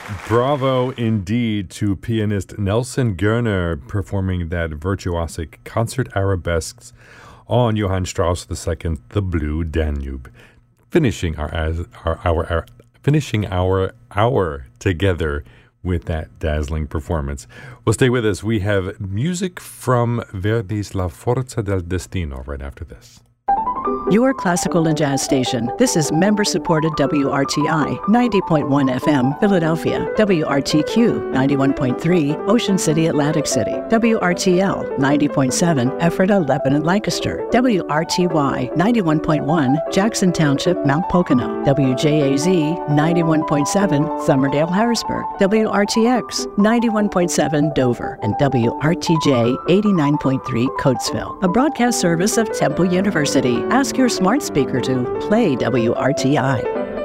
Bravo indeed to pianist Nelson Gerner performing that virtuosic concert arabesques on Johann Strauss II, The Blue Danube. Finishing our hour together with that dazzling performance. Well, stay with us. We have music from Verdi's La Forza del Destino right after this. Your classical and jazz station. This is member-supported WRTI 90.1 FM, Philadelphia. WRTQ 91.3, Ocean City, Atlantic City. WRTL 90.7, Ephrata, Lebanon, Lancaster. WRTY 91.1, Jackson Township, Mount Pocono. WJAZ 91.7, Summerdale, Harrisburg. WRTX 91.7, Dover. And WRTJ 89.3, Coatesville. A broadcast service of Temple University. Ask your smart speaker to play WRTI.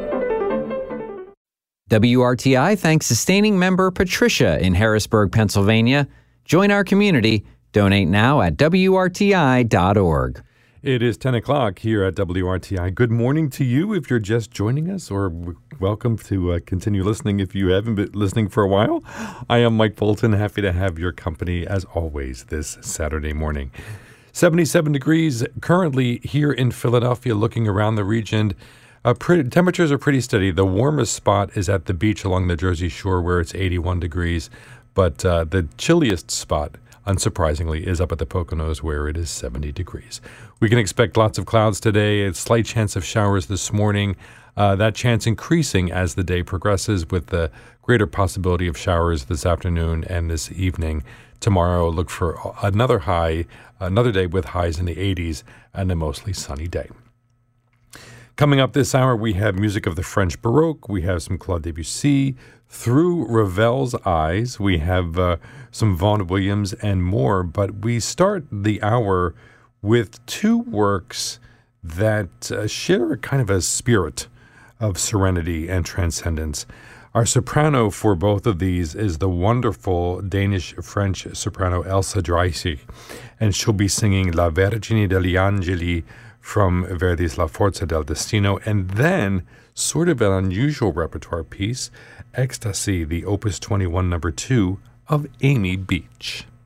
WRTI thanks sustaining member Patricia in Harrisburg, Pennsylvania. Join our community. Donate now at WRTI.org. It is 10 o'clock here at WRTI. Good morning to you if you're just joining us, or welcome to continue listening if you haven't been listening for a while. I am Mike Bolton, happy to have your company as always this Saturday morning. 77 degrees currently here in Philadelphia. Looking around the region, temperatures are pretty steady. The warmest spot is at the beach along the Jersey Shore where it's 81 degrees. But the chilliest spot, unsurprisingly, is up at the Poconos where it is 70 degrees. We can expect lots of clouds today, a slight chance of showers this morning. That chance increasing as the day progresses with the greater possibility of showers this afternoon and this evening. Tomorrow, look for another day with highs in the 80s and a mostly sunny day. Coming up this hour, we have music of the French Baroque. We have some Claude Debussy. Through Ravel's eyes, we have some Vaughan Williams and more. But we start the hour with two works that share a kind of a spirit of serenity and transcendence. Our soprano for both of these is the wonderful Danish-French soprano Elsa Dreisig, and she'll be singing La Vergine degli Angeli from Verdi's La Forza del Destino, and then, sort of an unusual repertoire piece, Ecstasy, the Opus 21 number 2 of Amy Beach.